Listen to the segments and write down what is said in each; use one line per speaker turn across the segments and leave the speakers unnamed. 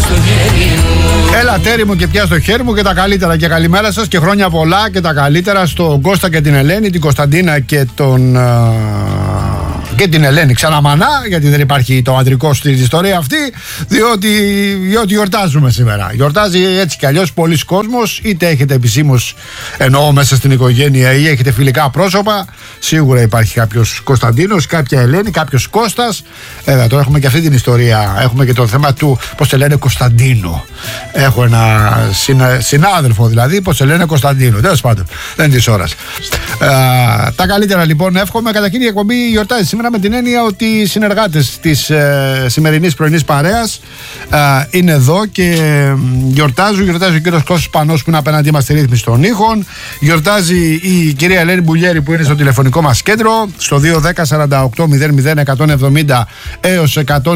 Έλα τέρι μου και πιάσ' το χέρι μου και τα καλύτερα και καλημέρα σας και χρόνια πολλά και τα καλύτερα στον Κώστα και την Ελένη, την Κωνσταντίνα και την Ελένη ξαναμανά, γιατί δεν υπάρχει το αντρικό στην ιστορία αυτή, διότι γιορτάζουμε σήμερα. Γιορτάζει έτσι κι αλλιώς πολλοί κόσμος, είτε έχετε επισήμως εννοώ μέσα στην οικογένεια ή έχετε φιλικά πρόσωπα. Σίγουρα υπάρχει κάποιος Κωνσταντίνος, κάποια Ελένη, κάποιος Κώστας. Τώρα έχουμε και αυτή την ιστορία. Έχουμε και το θέμα του πώς σε λένε Κωνσταντίνο. Έχω ένα συνάδελφο δηλαδή, πώς σε λένε Κωνσταντίνο. Τέλος πάντων, δεν είναι της ώρας. Τα καλύτερα λοιπόν εύχομαι. Καταρχήν η εκπομπή γιορτάζει σήμερα με την έννοια ότι οι συνεργάτες της σημερινής πρωινής παρέας είναι εδώ και γιορτάζει ο κύριος Κώστας Πανός που είναι απέναντί μας στη ρύθμιση των ήχων. Γιορτάζει η κυρία Ελένη Μπουλιέρη που είναι στο τηλεφωνικό μας κέντρο στο 210-48-00-170 έως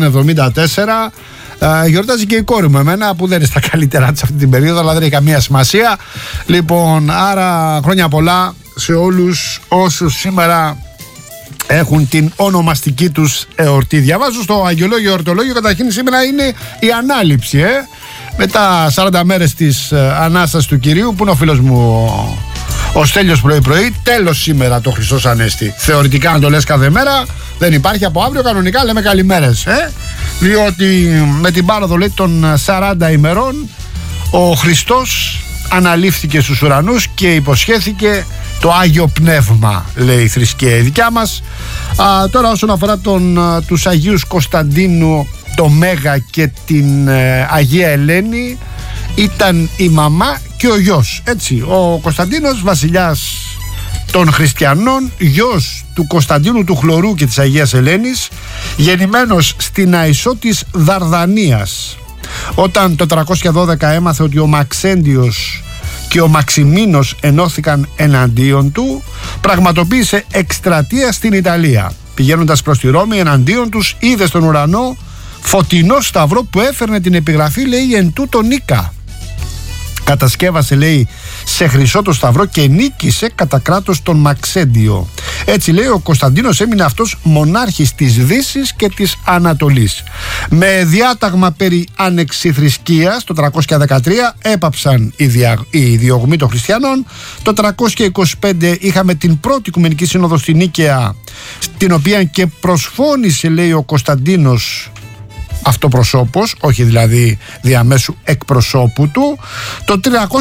174. Γιορτάζει και η κόρη μου εμένα που δεν είναι στα καλύτερά της αυτή την περίοδο, αλλά δεν έχει καμία σημασία. Λοιπόν, άρα χρόνια πολλά σε όλους όσους σήμερα έχουν την ονομαστική τους εορτή. Διαβάζω στο Αγιολόγιο Εορτολόγιο, καταρχήν σήμερα είναι η Ανάληψη. Μετά 40 μέρες της Ανάστασης του Κυρίου, που είναι ο φίλος μου ο Στέλιος πρωί-πρωί. Τέλος σήμερα το Χριστός Ανέστη. Θεωρητικά αν το λες κάθε μέρα, δεν υπάρχει. Από αύριο κανονικά λέμε καλημέρες. Διότι με την πάροδο λέει των 40 ημερών ο Χριστός αναλήφθηκε στους ουρανούς και υποσχέθηκε το Άγιο Πνεύμα, λέει η θρησκεία η δικιά μας. Τώρα όσον αφορά τους Αγίους Κωνσταντίνου το Μέγα και την Αγία Ελένη, ήταν η μαμά και ο γιος. Έτσι, ο Κωνσταντίνος βασιλιάς των χριστιανών, γιος του Κωνσταντίνου του Χλωρού και της Αγίας Ελένης, γεννημένος στην Αϊσό της Δαρδανίας. Όταν το 312 έμαθε ότι ο Μαξέντιος και ο Μαξιμίνος ενώθηκαν εναντίον του, πραγματοποίησε εκστρατεία στην Ιταλία. Πηγαίνοντας προς τη Ρώμη εναντίον τους, είδε στον ουρανό φωτεινό σταυρό που έφερνε την επιγραφή, λέει, «Εν τούτο νίκα». Κατασκεύασε, λέει, σε χρυσό το σταυρό και νίκησε κατά κράτος τον Μαξέντιο. Έτσι, λέει, ο Κωνσταντίνος έμεινε αυτός μονάρχης της Δύσης και της Ανατολής. Με διάταγμα περί ανεξιθρησκείας το 313 έπαψαν οι διωγμοί των χριστιανών. Το 325 είχαμε την πρώτη Οικουμενική Σύνοδο στη Νίκαια, την οποία και προσφώνησε, λέει, ο Κωνσταντίνος αυτοπροσώπος, όχι δηλαδή διαμέσου εκπροσώπου του. Το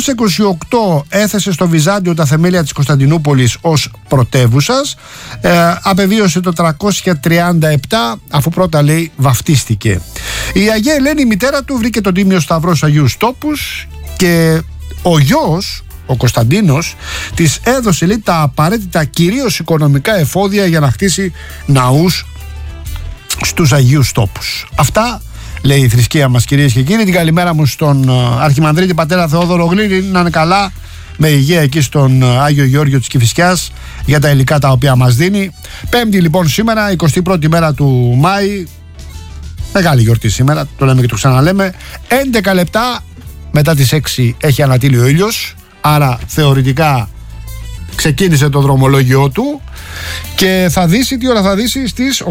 328 έθεσε στο Βυζάντιο τα θεμέλια της Κωνσταντινούπολης ως πρωτεύουσας. Απεβίωσε το 337, αφού πρώτα, λέει, βαφτίστηκε. Η Αγία Ελένη, η μητέρα του, βρήκε τον Τίμιο Σταυρό στους Αγίους Τόπους και ο γιος, ο Κωνσταντίνος, της έδωσε, λέει, τα απαραίτητα κυρίως οικονομικά εφόδια για να χτίσει ναούς στους Αγίους Τόπους. Αυτά λέει η θρησκεία μας, κυρίες και κύριοι. Την καλημέρα μου στον Αρχιμανδρίτη Πατέρα Θεόδωρο Γλύρη, να είναι καλά με υγεία εκεί στον Άγιο Γεώργιο της Κηφισιάς για τα υλικά τα οποία μας δίνει. Πέμπτη λοιπόν σήμερα, 21η μέρα του Μάη, μεγάλη γιορτή σήμερα, το λέμε και το ξαναλέμε. 11 λεπτά μετά τις 6 έχει ανατείλει ο ήλιος, άρα θεωρητικά ξεκίνησε το δρομολόγιο του και θα δύσει, τι ώρα θα δύσει? Στις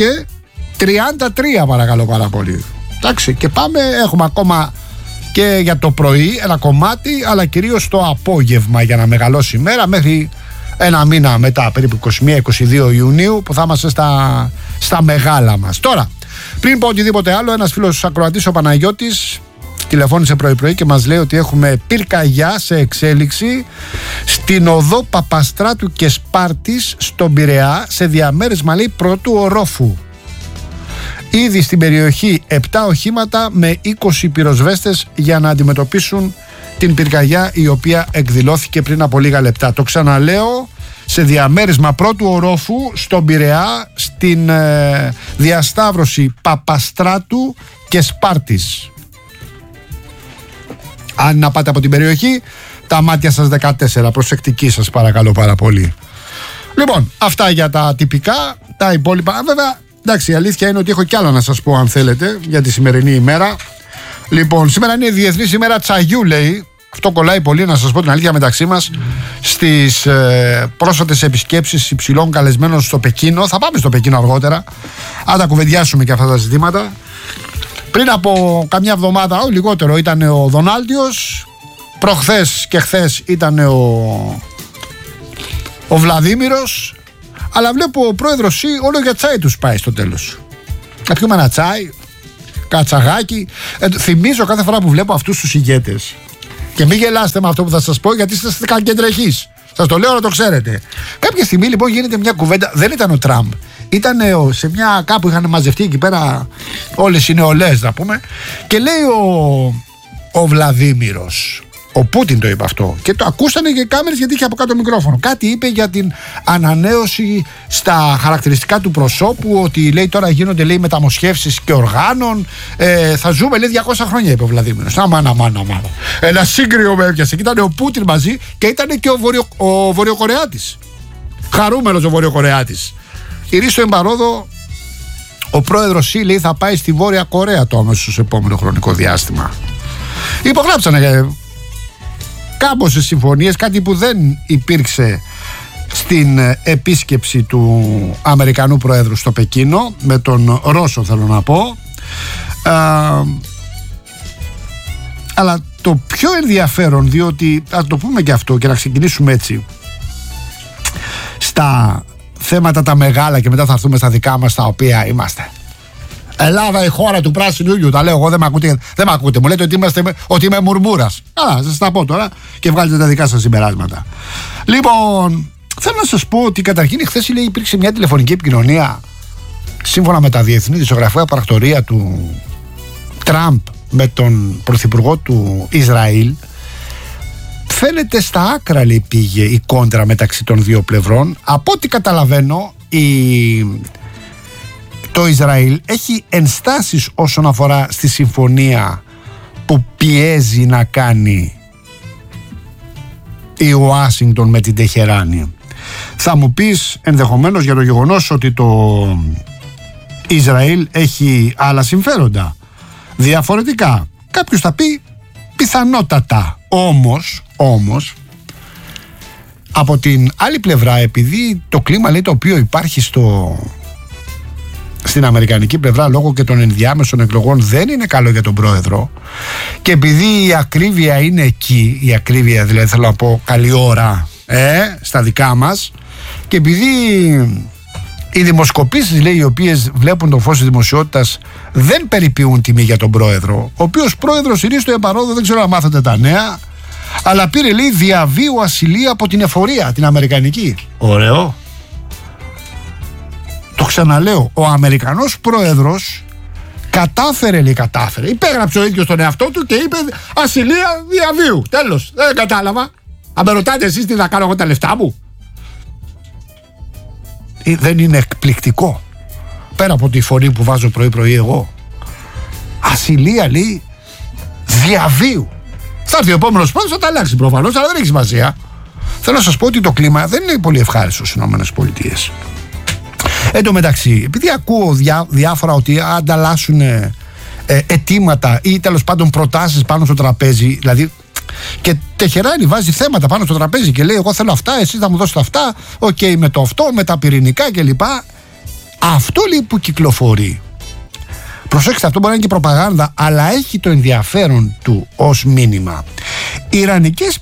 8:33 παρακαλώ πάρα πολύ. Εντάξει, και πάμε, έχουμε ακόμα και για το πρωί ένα κομμάτι, αλλά κυρίως το απόγευμα για να μεγαλώσει η μέρα μέχρι ένα μήνα μετά, περίπου 21-22 Ιουνίου, που θα είμαστε στα μεγάλα μας. Τώρα, πριν πω οτιδήποτε άλλο, ένας φίλος ακροατής, ο Παναγιώτης, τηλεφώνησε πρωί-πρωί και μας λέει ότι έχουμε πυρκαγιά σε εξέλιξη στην οδό Παπαστράτου και Σπάρτης στον Πειραιά, σε διαμέρισμα, λέει, πρώτου ορόφου. Ήδη στην περιοχή 7 οχήματα με 20 πυροσβέστες για να αντιμετωπίσουν την πυρκαγιά η οποία εκδηλώθηκε πριν από λίγα λεπτά. Το ξαναλέω, σε διαμέρισμα πρώτου ορόφου στον Πειραιά, στην διασταύρωση Παπαστράτου και Σπάρτης. Αν να πάτε από την περιοχή, τα μάτια σας 14, προσεκτικοί σας παρακαλώ πάρα πολύ. Λοιπόν, αυτά για τα τυπικά, τα υπόλοιπα. Βέβαια, εντάξει, η αλήθεια είναι ότι έχω κι άλλα να σας πω αν θέλετε για τη σημερινή ημέρα. Λοιπόν, σήμερα είναι η Διεθνής ημέρα τσαγιού, λέει. Αυτό κολλάει πολύ, να σας πω την αλήθεια, μεταξύ μας. Στις πρόσφατες επισκέψεις υψηλών καλεσμένων στο Πεκίνο. Θα πάμε στο Πεκίνο αργότερα. Αν τα κουβεντιάσουμε και αυτά τα ζητήματα. Πριν από καμιά εβδομάδα, λιγότερο, ήταν ο Δονάλντιος. Προχθές και χθες ήταν ο Βλαδίμηρος. Αλλά βλέπω ο πρόεδρος όλο για τσάι τους πάει στο τέλος. Να πιούμε ένα τσάι, κατσαγάκι. Θυμίζω κάθε φορά που βλέπω αυτούς τους ηγέτες, και μην γελάστε με αυτό που θα σας πω, γιατί είστε κακεντρεχείς. Σας το λέω να το ξέρετε. Κάποια στιγμή λοιπόν γίνεται μια κουβέντα. Δεν ήταν ο Τραμπ. Ήταν σε μια κάπου είχαν μαζευτεί εκεί πέρα όλες οι νεολαίες, να πούμε. Και λέει ο Βλαδίμηρος, ο Πούτιν το είπε αυτό, και το ακούσανε και οι κάμερες γιατί είχε από κάτω μικρόφωνο. Κάτι είπε για την ανανέωση στα χαρακτηριστικά του προσώπου, ότι λέει τώρα γίνονται, λέει, μεταμοσχεύσεις και οργάνων. Θα ζούμε, λέει, 200 χρόνια, είπε ο Βλαδίμηρος. Αμάνα. Ένα σύγκριο με έπιασε. Και ήταν ο Πούτιν μαζί και ήταν και ο Βορειοκορεάτης. Χαρούμενος ο Βορειοκορεάτης. Η Ρίστο Εμπαρόδο, ο πρόεδρος λέει, θα πάει στη Βόρεια Κορέα το αμέσως επόμενο χρονικό διάστημα. Υπογράψανε κάμποσες συμφωνίες, κάτι που δεν υπήρξε στην επίσκεψη του Αμερικανού Προέδρου στο Πεκίνο, με τον Ρώσο, θέλω να πω. Αλλά το πιο ενδιαφέρον, διότι θα το πούμε και αυτό και να ξεκινήσουμε έτσι στα θέματα τα μεγάλα και μετά θα έρθουμε στα δικά μας, τα οποία είμαστε. Ελλάδα, η χώρα του πράσινου ήλιου. Τα λέω εγώ, δεν με ακούτε. Μου λέτε ότι είμαι μουρμούρας. Καλά, σας τα πω τώρα και βγάλετε τα δικά σας συμπεράσματα. Λοιπόν, θέλω να σας πω ότι καταρχήν χθες υπήρξε μια τηλεφωνική επικοινωνία, σύμφωνα με τα διεθνή δισογραφικά πρακτορία του Τραμπ με τον πρωθυπουργό του Ισραήλ. Φαίνεται στα άκρα, λέει, πήγε η κόντρα μεταξύ των δύο πλευρών. Από ό,τι καταλαβαίνω, το Ισραήλ έχει ενστάσεις όσον αφορά στη συμφωνία που πιέζει να κάνει η Ουάσιγκτον με την Τεχεράνη. Θα μου πεις ενδεχομένως για το γεγονός ότι το Ισραήλ έχει άλλα συμφέροντα διαφορετικά. Κάποιος θα πει πιθανότατα. Όμως από την άλλη πλευρά, επειδή το κλίμα, λέει, το οποίο υπάρχει στην αμερικανική πλευρά λόγω και των ενδιάμεσων εκλογών δεν είναι καλό για τον πρόεδρο, και επειδή η ακρίβεια είναι εκεί, η ακρίβεια δηλαδή θέλω να πω καλή ώρα στα δικά μας, και επειδή οι δημοσκοπήσεις, λέει, οι οποίες βλέπουν το φως της δημοσιότητας δεν περιποιούν τιμή για τον πρόεδρο, ο οποίος πρόεδρος, η Ρίστο Εμπαρόδο, δεν ξέρω αν μάθατε τα νέα, αλλά πήρε, λέει, διαβίου ασυλία από την εφορία την αμερικανική. Ωραίο. Το ξαναλέω, ο Αμερικανός πρόεδρος κατάφερε, υπέγραψε ο ίδιος τον εαυτό του και είπε ασυλία διαβίου. Τέλος, δεν κατάλαβα. Αν με ρωτάτε εσείς τι θα κάνω εγώ τα λεφτά μου. Δεν είναι εκπληκτικό? Πέρα από τη φωνή που βάζω πρωί εγώ. Ασυλία, λέει, διαβίου. Θα έρθει ο επόμενος πρόεδρος, θα τα αλλάξει προφανώς, αλλά δεν έχει σημασία. Θέλω να σας πω ότι το κλίμα δεν είναι πολύ ευχάριστο στις ΗΠΑ. Εν τω μεταξύ, επειδή ακούω διάφορα ότι ανταλλάσσουν αιτήματα ή τέλος πάντων προτάσεις πάνω στο τραπέζι, δηλαδή, και Τεχεράνη βάζει θέματα πάνω στο τραπέζι και λέει εγώ θέλω αυτά, εσείς θα μου δώσετε αυτά, με το αυτό, με τα πυρηνικά κλπ. Αυτό, λέει, που κυκλοφορεί, προσέξτε, αυτό μπορεί να είναι και προπαγάνδα, αλλά έχει το ενδιαφέρον του ως μήνυμα. Ιρανικές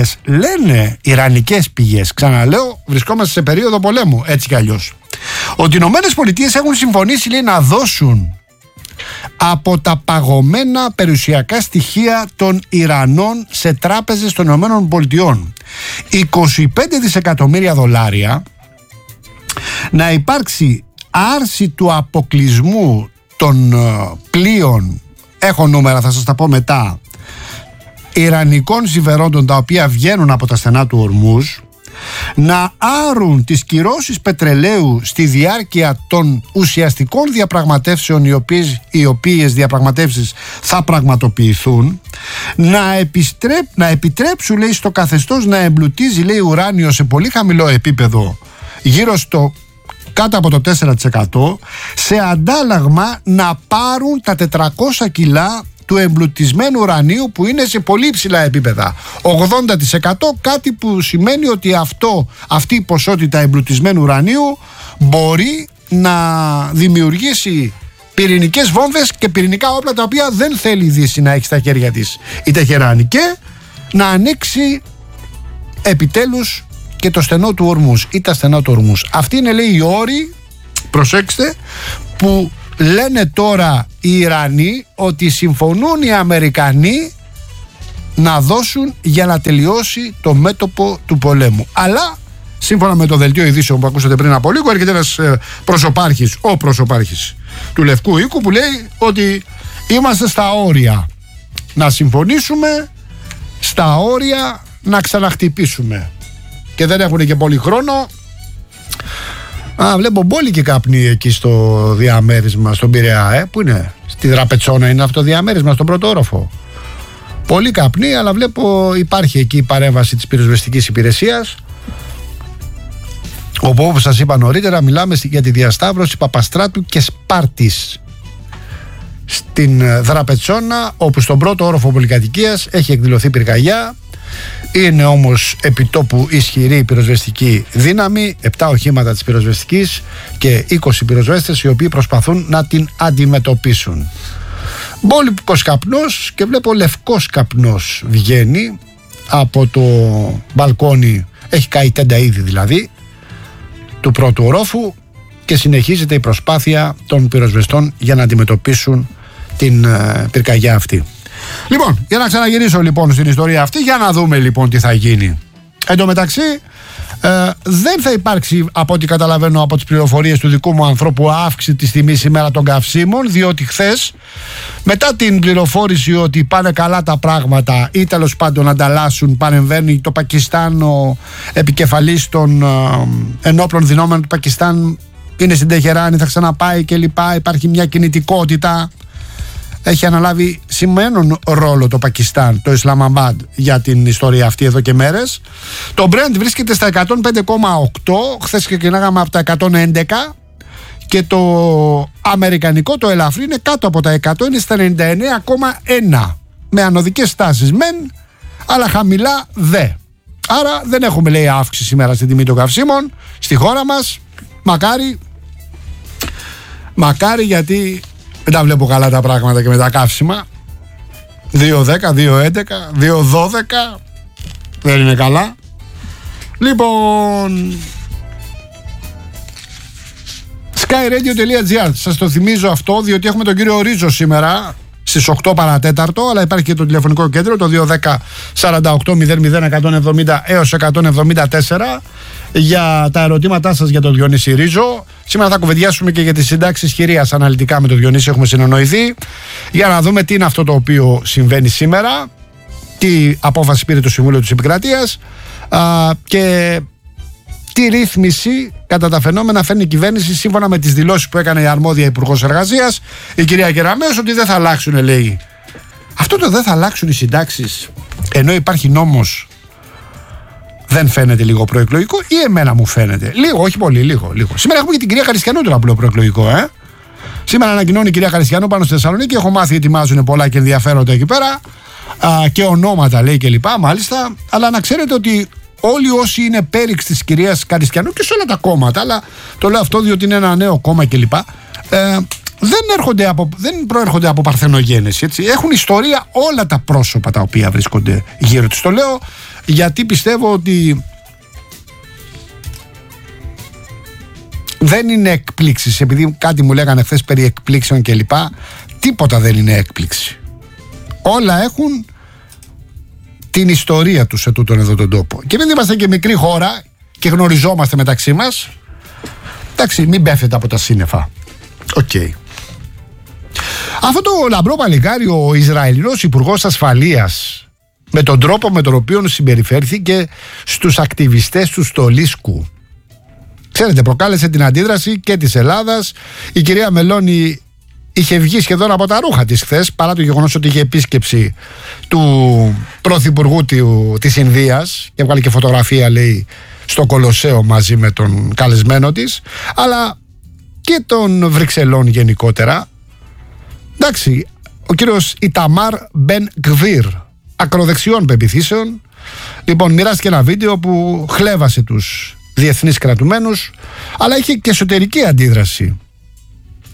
πηγές, ξαναλέω, βρισκόμαστε σε περίοδο πολέμου, έτσι κι αλλιώς, ότι οι Ηνωμένες Πολιτείες έχουν συμφωνήσει, λέει, να δώσουν από τα παγωμένα περιουσιακά στοιχεία των Ιρανών σε τράπεζες των Ηνωμένων Πολιτειών 25 δισεκατομμύρια δολάρια, να υπάρξει άρση του αποκλεισμού των πλοίων, έχω νούμερα, θα σας τα πω μετά, ιρανικών συμφερόντων τα οποία βγαίνουν από τα στενά του Ορμούζ, να άρουν τις κυρώσεις πετρελαίου στη διάρκεια των ουσιαστικών διαπραγματεύσεων, οι οποίες διαπραγματεύσεις θα πραγματοποιηθούν, να επιτρέψουν, λέει, στο καθεστώς να εμπλουτίζει, λέει, ουράνιο σε πολύ χαμηλό επίπεδο, γύρω στο κάτω από το 4%, σε αντάλλαγμα να πάρουν τα 400 κιλά του εμπλουτισμένου ουρανίου που είναι σε πολύ υψηλά επίπεδα, 80%, κάτι που σημαίνει ότι αυτή η ποσότητα εμπλουτισμένου ουρανίου μπορεί να δημιουργήσει πυρηνικές βόμβες και πυρηνικά όπλα τα οποία δεν θέλει η Δύση να έχει στα χέρια της η Τεχεράνη, και να ανοίξει επιτέλους και το στενό του Ορμούς ή τα στενά του Ορμούς. Αυτοί είναι, λέει, οι όροι, προσέξτε, που λένε τώρα οι Ιρανοί ότι συμφωνούν οι Αμερικανοί να δώσουν για να τελειώσει το μέτωπο του πολέμου. Αλλά σύμφωνα με το δελτίο ειδήσεων που ακούσατε πριν από λίγο, έρχεται ένας προσωπάρχης, ο προσωπάρχης του Λευκού Οίκου, που λέει ότι είμαστε στα όρια να συμφωνήσουμε, στα όρια να ξαναχτυπήσουμε, και δεν έχουν και πολύ χρόνο. Βλέπω μπόλικοι καπνοί εκεί στο διαμέρισμα, στον Πειραιά, που είναι στη Δραπετσόνα, είναι αυτό το διαμέρισμα, στον πρώτο όροφο. Πολύ καπνοί, αλλά βλέπω υπάρχει εκεί η παρέμβαση της πυροσβεστικής υπηρεσίας. Όπως σας είπα νωρίτερα, μιλάμε για τη διασταύρωση Παπαστράτου και Σπάρτης στην Δραπετσόνα, όπου στον πρώτο όροφο πολυκατοικίας έχει εκδηλωθεί πυρκαγιά. Είναι όμως επιτόπου ισχυρή πυροσβεστική δύναμη, 7 οχήματα της πυροσβεστικής και 20 πυροσβέστες οι οποίοι προσπαθούν να την αντιμετωπίσουν. Μπόλικος καπνός, και βλέπω λευκός καπνός βγαίνει από το μπαλκόνι, έχει καεί τέντα ήδη δηλαδή, του πρώτου ορόφου, και συνεχίζεται η προσπάθεια των πυροσβεστών για να αντιμετωπίσουν την πυρκαγιά αυτή. Λοιπόν, για να ξαναγυρίσω λοιπόν στην ιστορία αυτή, για να δούμε λοιπόν τι θα γίνει. Εν τω μεταξύ, δεν θα υπάρξει, από ό,τι καταλαβαίνω από τις πληροφορίες του δικού μου ανθρώπου, αύξηση της τιμής σήμερα των καυσίμων, διότι χθες, μετά την πληροφόρηση ότι πάνε καλά τα πράγματα ή τέλος πάντων ανταλλάσσουν, παρεμβαίνει το Πακιστάν, ο επικεφαλής των ενόπλων δυνάμεων του Πακιστάν είναι στην Τεχεράνη, θα ξαναπάει κλπ. Υπάρχει μια κινητικότητα. Έχει αναλάβει σημαίνον ρόλο το Πακιστάν, το Ισλαμαμπάντ, για την ιστορία αυτή εδώ και μέρες. Το Brent βρίσκεται στα 105,8, χθες ξεκινάγαμε από τα 111, και το αμερικανικό, το ελαφρύ, είναι κάτω από τα 100, είναι στα 99,1, με ανωδικές τάσεις μεν, αλλά χαμηλά δε. Άρα δεν έχουμε, λέει, αύξηση σήμερα στην τιμή των καυσίμων στη χώρα μας. Μακάρι, γιατί δεν τα βλέπω καλά τα πράγματα και με τα καύσιμα. 2,10, 2,11, 2,12 δεν είναι καλά. Λοιπόν, skyradio.gr, σας το θυμίζω αυτό, διότι έχουμε τον κύριο Ρίζο σήμερα στις 8 παρατέταρτο, αλλά υπάρχει και το τηλεφωνικό κέντρο, το 210 48 00 170 έως 174, για τα ερωτήματά σας για τον Διονύση Ρίζο. Σήμερα θα κουβεντιάσουμε και για τις συντάξεις χειρίας αναλυτικά με τον Διονύση, έχουμε συνεννοηθεί, για να δούμε τι είναι αυτό το οποίο συμβαίνει σήμερα, τι απόφαση πήρε το Συμβούλιο της Επικρατείας και τι ρύθμιση κατά τα φαινόμενα φέρνει η κυβέρνηση, σύμφωνα με τις δηλώσεις που έκανε η αρμόδια Υπουργός Εργασίας, η κυρία Κεραμέως, ότι δεν θα αλλάξουν, λέει. Αυτό το δεν θα αλλάξουν οι συντάξεις, ενώ υπάρχει νόμος, δεν φαίνεται λίγο προεκλογικό, ή εμένα μου φαίνεται? Λίγο, όχι πολύ, λίγο. Σήμερα έχουμε και την κυρία Χαριστιανού τώρα που λέω προεκλογικό, Σήμερα ανακοινώνει η κυρία Χαριστιανού πάνω στη Θεσσαλονίκη. Έχω μάθει ότι ετοιμάζουν πολλά και ενδιαφέροντα εκεί πέρα, και ονόματα, λέει, και λοιπά, μάλιστα. Αλλά να ξέρετε ότι όλοι όσοι είναι πέριξ της κυρίας Χαριστιανού και σε όλα τα κόμματα, αλλά το λέω αυτό διότι είναι ένα νέο κόμμα κλπ., δεν προέρχονται από παρθενογένεση, έτσι. Έχουν ιστορία όλα τα πρόσωπα τα οποία βρίσκονται γύρω τους. Το λέω γιατί πιστεύω ότι δεν είναι εκπλήξεις, επειδή κάτι μου λέγανε χθες περί εκπλήξεων κλπ. Τίποτα δεν είναι έκπληξη. Όλα έχουν την ιστορία τους σε τούτον εδώ τον τόπο. Και επειδή είμαστε και μικρή χώρα και γνωριζόμαστε μεταξύ μας, εντάξει, μην πέφτετε από τα σύννεφα. Οκ. Αυτό το λαμπρό παλικάρι, ο Ισραηλινός Υπουργός Ασφαλείας, με τον τρόπο με τον οποίο συμπεριφέρθηκε στους ακτιβιστές του Στολίσκου, ξέρετε, προκάλεσε την αντίδραση και της Ελλάδας. Η κυρία Μελώνη είχε βγει σχεδόν από τα ρούχα της χθες, παρά το γεγονός ότι είχε επίσκεψη του πρωθυπουργού της Ινδίας και έβγαλε και φωτογραφία, λέει, στο Κολοσσέο μαζί με τον καλεσμένο της, αλλά και των Βρυξελών γενικότερα. Εντάξει, ο κύριος Ιταμάρ Μπεν Γκβίρ, ακροδεξιών πεποιθήσεων, λοιπόν, μοιράστηκε ένα βίντεο που χλέβασε τους διεθνείς κρατουμένους, αλλά είχε και εσωτερική αντίδραση.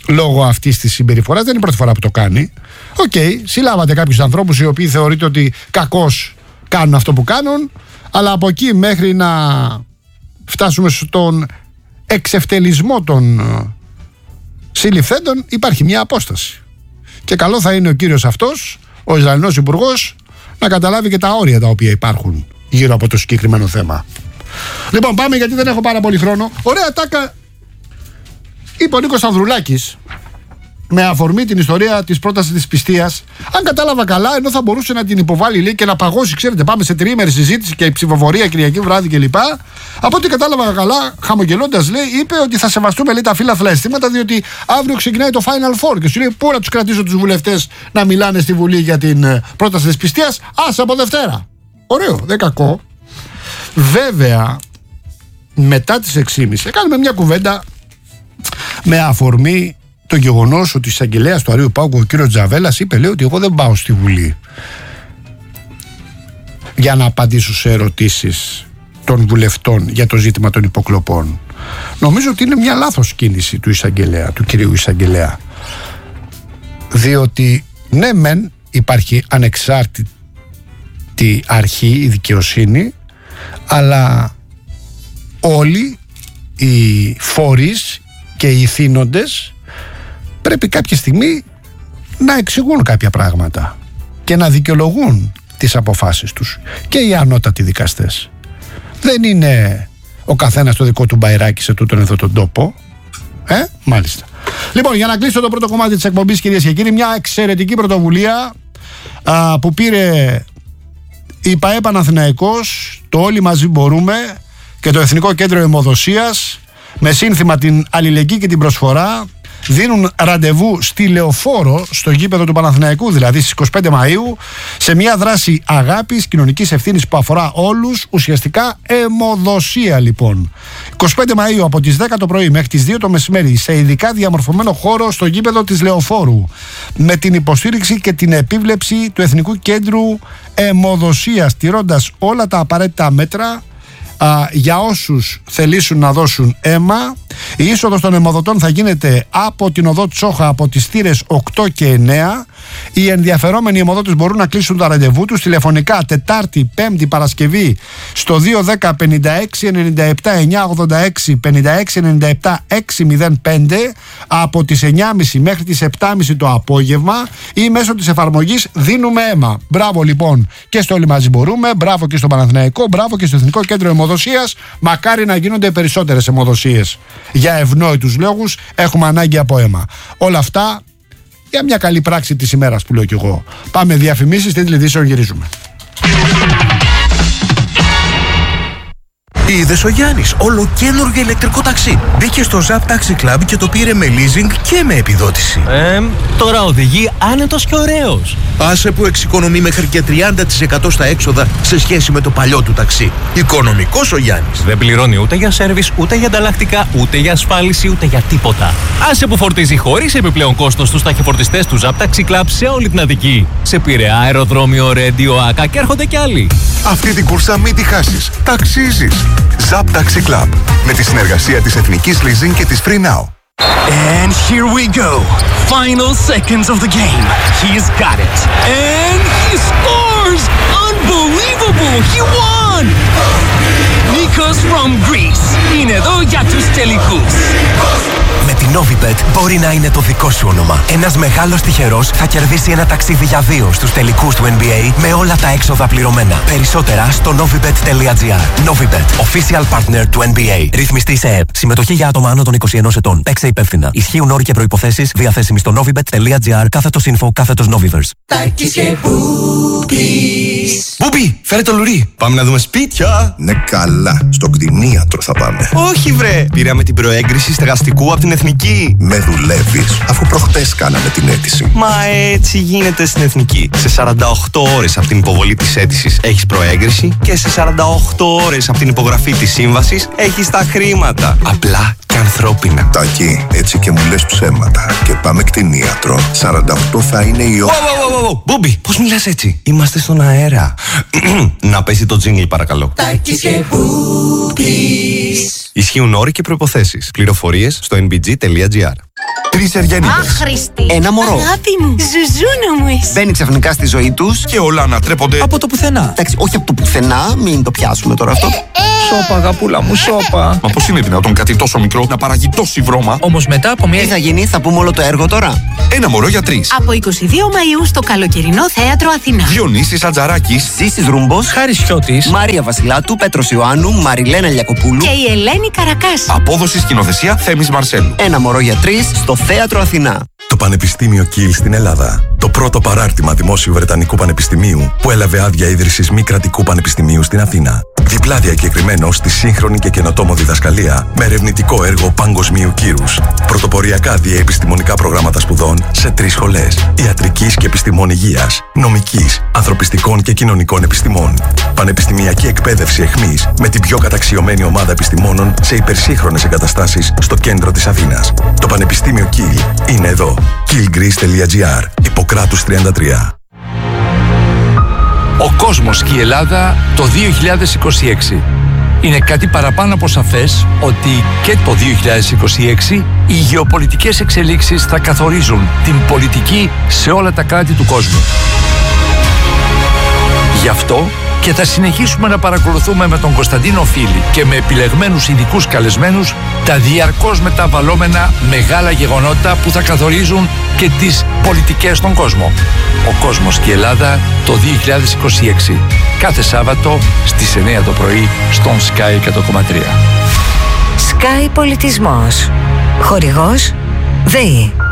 λόγω αυτής της συμπεριφοράς. Δεν είναι η πρώτη φορά που το κάνει. Οκ, συλλάβατε κάποιους ανθρώπους οι οποίοι θεωρείται ότι κακώς κάνουν αυτό που κάνουν, αλλά από εκεί μέχρι να φτάσουμε στον εξευτελισμό των συλληφθέντων υπάρχει μια απόσταση. Και καλό θα είναι ο κύριος αυτός, ο Ισραηλινός Υπουργός, να καταλάβει και τα όρια τα οποία υπάρχουν γύρω από το συγκεκριμένο θέμα. Λοιπόν, πάμε, γιατί δεν έχω πάρα πολύ χρόνο. Ωραία τάκα είπε ο Νίκος Ανδρουλάκης με αφορμή την ιστορία της πρότασης της πιστείας. Αν κατάλαβα καλά, ενώ θα μπορούσε να την υποβάλει, λέει, και να παγώσει, ξέρετε, πάμε σε τριήμερη συζήτηση και η ψηφοφορία Κυριακή βράδυ κλπ. Από ό,τι κατάλαβα καλά, χαμογελώντας, λέει, είπε ότι θα σεβαστούμε, λέει, τα φύλαθλα αισθήματα, διότι αύριο ξεκινάει το Final Four. Και σου λέει, πού να τους κρατήσω τους βουλευτές να μιλάνε στη Βουλή για την πρόταση της πιστείας? Άσε από Δευτέρα. Ωραίο, δεν κακό. Βέβαια, μετά τις 6.30 κάνουμε μια κουβέντα με αφορμή το γεγονός ότι ο εισαγγελέας του Αρείου Πάγου, ο κύριος Τζαβέλας, είπε, λέει, ότι εγώ δεν πάω στη Βουλή για να απαντήσω σε ερωτήσεις των βουλευτών για το ζήτημα των υποκλοπών. Νομίζω ότι είναι μια λάθος κίνηση του εισαγγελέα, του κυρίου εισαγγελέα, διότι ναι μεν υπάρχει ανεξάρτητη αρχή, η δικαιοσύνη, αλλά όλοι οι φορείς και οι θύνοντες πρέπει κάποια στιγμή να εξηγούν κάποια πράγματα και να δικαιολογούν τις αποφάσεις τους, και οι ανώτατοι δικαστές. Δεν είναι ο καθένας το δικό του μπαϊράκι σε τούτον εδώ τον τόπο. Μάλιστα. Λοιπόν, για να κλείσω το πρώτο κομμάτι της εκπομπής, κυρίες και κύριοι, μια εξαιρετική πρωτοβουλία που πήρε η ΠΑΕ Παναθηναϊκός, το Όλοι Μαζί Μπορούμε και το Εθνικό Κέντρο Αιμοδοσίας, με σύνθημα την αλληλεγγύη και την προσφορά. Δίνουν ραντεβού στη Λεωφόρο, στο γήπεδο του Παναθηναϊκού, δηλαδή στις 25 Μαΐου, σε μια δράση αγάπης, κοινωνικής ευθύνης που αφορά όλους, ουσιαστικά αιμοδοσία λοιπόν. 25 Μαΐου από τις 10 το πρωί μέχρι τις 2 το μεσημέρι, σε ειδικά διαμορφωμένο χώρο στο γήπεδο της Λεωφόρου, με την υποστήριξη και την επίβλεψη του Εθνικού Κέντρου Αιμοδοσίας, τηρώντας όλα τα απαραίτητα μέτρα για όσους θελήσουν να δώσουν αίμα. Η είσοδος των αιμοδοτών θα γίνεται από την οδό Τσόχα, από τις θύρες 8 και 9. Οι ενδιαφερόμενοι αιμοδότες μπορούν να κλείσουν τα ραντεβού τους τηλεφωνικά Τετάρτη, Πέμπτη, Παρασκευή στο 210 56 97 986 56 97 605 από τις 9.30 μέχρι τις 7.30 το απόγευμα, ή μέσω της εφαρμογής Δίνουμε Αίμα. Μπράβο λοιπόν και στο Όλοι Μαζί Μπορούμε, μπράβο και στο Παναθηναϊκό, μπράβο και στο Εθνικό Κέντρο Αιμοδοσίας. Μακάρι να γίνονται περισσότερες αιμοδοσίες. Για ευνόητους λόγους έχουμε ανάγκη από αίμα. Όλα αυτά για μια καλή πράξη της ημέρας που λέω κι εγώ. Πάμε διαφημίσεις, τίτλοι ειδήσεων, γυρίζουμε.
Είδες ο Γιάννης ολοκαίνουργιο ηλεκτρικό ταξί. Μπήκε στο Zap Taxi Club και το πήρε με leasing και με επιδότηση.
Τώρα οδηγεί άνετος και ωραίος.
Άσε που εξοικονομεί μέχρι και 30% στα έξοδα σε σχέση με το παλιό του ταξί. Οικονομικός ο Γιάννης.
Δεν πληρώνει ούτε για σέρβις, ούτε για ανταλλακτικά, ούτε για ασφάλιση, ούτε για τίποτα. Άσε που φορτίζει χωρίς επιπλέον κόστος στους ταχυφορτιστές του Zap Taxi Club σε όλη την Αττική. Σε Πειραιά, αεροδρόμιο, Ρέντιο, Άκα και έρχονται κι άλλοι.
Αυτή την κούρσα μην τη χάσεις. Ταξίζεις. Zap Taxi Club, με τη συνεργασία της Εθνικής Leasing και της Free Now.
And here we go. Final seconds of the game. He's got it. And he scores! Unbelievable! He won! Nikos from Greece. Είναι εδώ για τους τελικούς.
Με την Novibet μπορεί να είναι το δικό σου όνομα. Ένας μεγάλος τυχερός θα κερδίσει ένα ταξίδι για 2 στους τελικούς του NBA με όλα τα έξοδα πληρωμένα. Περισσότερα στο novibet.gr. Novibet, official partner του NBA. Ρυθμιστή σε ΕΕΠ. Συμμετοχή για άτομα άνω των 21 ετών. Παίξε υπεύθυνα. Ισχύουν όροι και προϋποθέσεις διαθέσιμοι στο novibet.gr. /info /Novibers.
Τάκης και Μπούμπης.
Μπούμπι, φέρε το λουρί. Πάμε να δούμε σπίτια.
Ναι, καλά. Στο κτηνίατρο θα πάμε.
Όχι βρε. Πήραμε την προέγκριση στεγαστικού από την Εθνική.
Με δουλεύεις, αφού προχτές κάναμε την αίτηση.
Μα έτσι γίνεται στην Εθνική. Σε 48 ώρες από την υποβολή της αίτησης έχεις προέγκριση και σε 48 ώρες από την υπογραφή της σύμβασης έχεις τα χρήματα. Απλά και ανθρώπινα.
Τάκη, έτσι και μου λες ψέματα. Και πάμε κτηνίατρο. 48 θα είναι η ώρα.
Μπούμπι, πώς μιλάς έτσι? Είμαστε στον αέρα. Να πέσει το τζίνγκλ παρακαλώ.
Τάκης και Μπούμπης.
Ισχύουν όροι και προϋποθέσεις. Πληροφορίες στο nbg.gr.
3 Εργενίδες.
Άχρηστη.
Ένα μωρό.
Αγάπη μου. Ζουζούνα μου είσαι.
Μπαίνει ξαφνικά στη ζωή τους
Και όλα ανατρέπονται
Από το πουθενά.
Εντάξει, όχι από το πουθενά, μην το πιάσουμε τώρα αυτό.
Σώπα, αγαπούλα μου, σώπα.
Μα πώς είναι δυνατόν κάτι τόσο μικρό να παράγει τόση βρώμα?
Όμως μετά από
Τι
μια.
θα γίνει, θα πούμε όλο το έργο τώρα.
Ένα μωρό για 3.
Από 22 Μαΐου στο καλοκαιρινό θέατρο Αθηνά.
Διονύσης Ατζαράκης.
Ζήσης Ρούμπος,
Χάρης Χιώτης.
Μαρία Βασιλάτου, Πέτρος Ιωάννου, Μαριλένα Λιακοπούλου.
Και η Ελένη Καρακάση.
Απόδοση σκηνοθεσία Θέμης Μαρσέλου.
Ένα μωρό για 3 στο θέατρο Αθηνά.
Το Πανεπιστήμιο Κιλ στην Ελλάδα. Το πρώτο παράρτημα Δημόσιου Βρετανικού Πανεπιστημίου που έλαβε άδεια ίδρυσης μη κρατικού πανεπιστημίου στην Αθήνα. Διπλά διακεκριμένο στη σύγχρονη και καινοτόμο διδασκαλία με ερευνητικό έργο παγκοσμίου κύρους. Πρωτοποριακά διαεπιστημονικά προγράμματα σπουδών σε 3 σχολές. Ιατρικής και επιστημών υγείας, νομικής, ανθρωπιστικών και κοινωνικών επιστημών. Πανεπιστημιακή εκπαίδευση εχμής με την πιο καταξιωμένη ομάδα επιστημόνων σε υπερσύγχρονες εγκαταστάσεις στο κέντρο της Αθήνας. Το Πανεπιστήμιο Κιλ είναι εδώ. killgreece.gr. Ιπποκράτους 33.
Ο κόσμος και η Ελλάδα το 2026. Είναι κάτι παραπάνω από σαφές ότι και το 2026 οι γεωπολιτικές εξελίξεις θα καθορίζουν την πολιτική σε όλα τα κράτη του κόσμου. Γι' αυτό και θα συνεχίσουμε να παρακολουθούμε με τον Κωνσταντίνο Φίλη και με επιλεγμένους ειδικούς καλεσμένους τα διαρκώς μεταβαλλόμενα μεγάλα γεγονότα που θα καθορίζουν και τις πολιτικές στον κόσμο. Ο κόσμος και η Ελλάδα το 2026. Κάθε Σάββατο στις 9 το πρωί στον Sky 100,3.
Sky Πολιτισμός. Χορηγός ΔΕΗ.